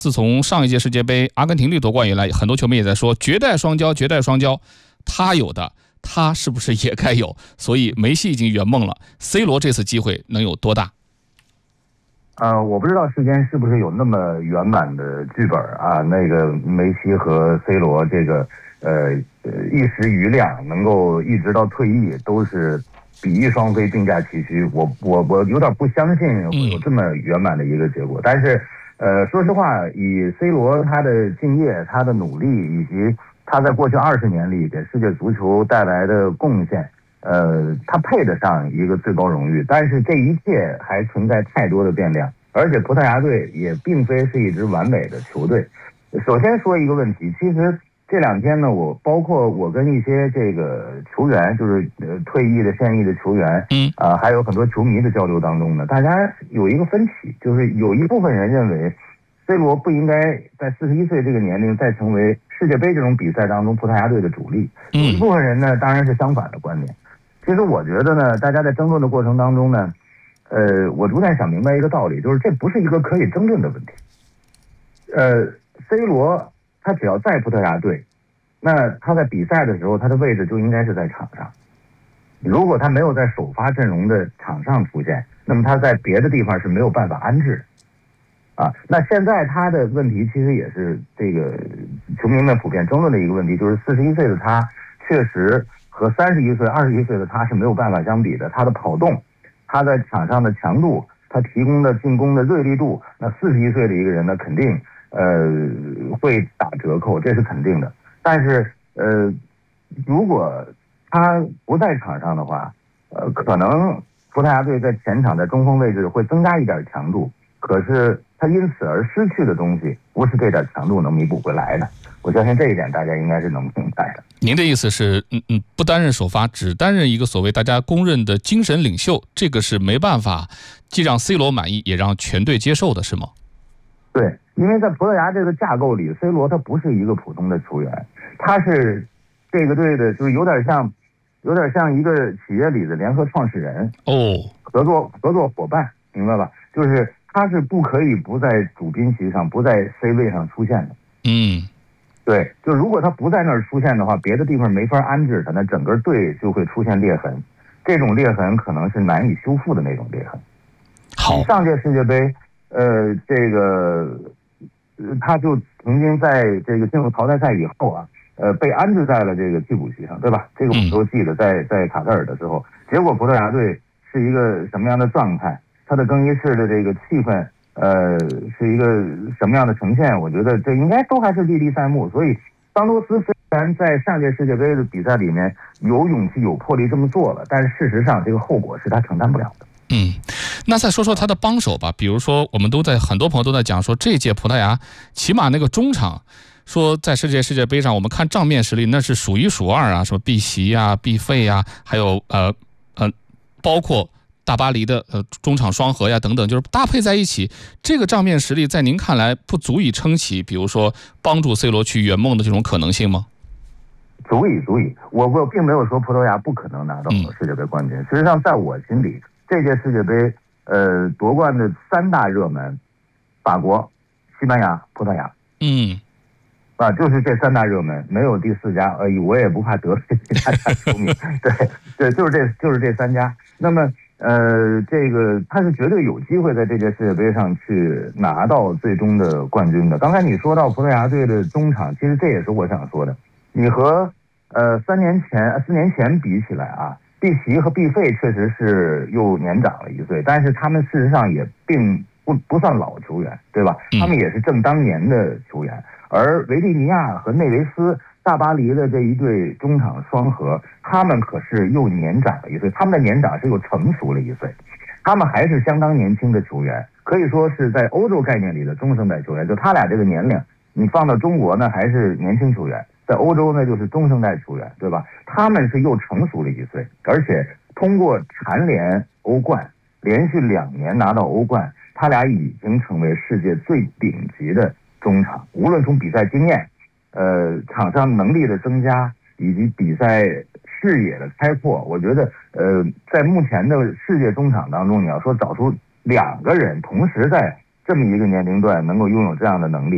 自从上一届世界杯阿根廷队夺冠以来，很多球迷也在说绝代双骄，绝代双骄，他有的，他是不是也该有？所以梅西已经圆梦了 ，C 罗这次机会能有多大？ 我不知道世间是不是有那么圆满的剧本啊？那个梅西和 C 罗这个一时余亮，能够一直到退役都是比翼双飞，并驾齐驱。我有点不相信会有这么圆满的一个结果。但是说实话，以 C 罗他的敬业、他的努力，以及他在过去20年里给世界足球带来的贡献。他配得上一个最高荣誉，但是这一切还存在太多的变量，而且葡萄牙队也并非是一支完美的球队。首先说一个问题，其实这2天呢，包括我跟一些这个球员，就是退役的、现役的球员，还有很多球迷的交流当中呢，大家有一个分歧，就是有一部分人认为 C 罗不应该在41岁这个年龄再成为世界杯这种比赛当中葡萄牙队的主力，有一部分人呢当然是相反的观点。其实我觉得呢，大家在争论的过程当中呢，我逐渐想明白一个道理，就是这不是一个可以争论的问题。C 罗他只要在葡萄牙队，那他在比赛的时候他的位置就应该是在场上。如果他没有在首发阵容的场上出现，那么他在别的地方是没有办法安置的。啊，那现在他的问题其实也是这个球迷们普遍争论的一个问题，就是41岁的他确实和31岁、21岁的他是没有办法相比的。他的跑动，他在场上的强度，他提供的进攻的锐利度，那41岁的一个人呢，肯定会打折扣，这是肯定的。但是如果他不在场上的话，可能葡萄牙队在前场在中锋位置会增加一点强度，可是他因此而失去的东西，不是这点强度能弥补回来的。我相信这一点大家应该是能明白的。 您的意思是，不担任首发，只担任一个所谓大家公认的精神领袖，这个是没办法既让 C 罗满意，也让全队接受的，是吗？ 对，因为在葡萄牙这个架构里 ，C 罗他不是一个普通的球员，他是这个队的，就是有点像一个企业里的联合创始人合作伙伴，明白吧？就是他是不可以不在主宾席上，不在 C 位上出现的。对，就如果他不在那儿出现的话，别的地方没法安置他，那整个队就会出现裂痕，这种裂痕可能是难以修复的那种裂痕。 好， 上届世界杯，他就曾经在这个进入淘汰赛以后啊，被安置在了这个替补席上，对吧？这个我们都记得，在卡特尔的时候，结果葡萄牙队是一个什么样的状态？他的更衣室的这个气氛。是一个什么样的呈现？我觉得这应该都还是历历在目。所以桑托斯虽然在上届世界杯的比赛里面有勇气有魄力这么做了，但是事实上这个后果是他承担不了的。 那再说说他的帮手吧，比如说很多朋友都在讲说，这届葡萄牙起码那个中场，说在世界杯上我们看账面实力那是数1数2啊，什么碧玺啊、毕费啊，还有包括大巴黎的中场双核呀等等，就是搭配在一起，这个账面实力在您看来不足以撑起，比如说帮助 C 罗去圆梦的这种可能性吗？ 足以。我并没有说葡萄牙不可能拿到世界杯冠军。实际上，在我心里，这届世界杯夺冠的3大热门，法国、西班牙、葡萄牙。就是这3大热门，没有第4家。我也不怕得罪其他家球迷。对，就是这3家。那么这个他是绝对有机会在这届世界杯上去拿到最终的冠军的。刚才你说到葡萄牙队的中场，其实这也是我想说的。你和4年前比起来啊，碧玺和毕费确实是又年长了1岁，但是他们事实上也并不算老球员，对吧？他们也是正当年的球员。而维蒂尼亚和内维斯，大巴黎的这一对中场双核，他们可是又年长了1岁，他们的年长是又成熟了1岁，他们还是相当年轻的球员，可以说是在欧洲概念里的中生代球员。就他俩这个年龄，你放到中国呢还是年轻球员，在欧洲呢就是中生代球员，对吧？他们是又成熟了1岁，而且通过蝉联欧冠，连续2年拿到欧冠，他俩已经成为世界最顶级的中场，无论从比赛经验、场上能力的增加，以及比赛视野的开阔，我觉得在目前的世界中场当中，你要说找出2个人同时在这么一个年龄段能够拥有这样的能力，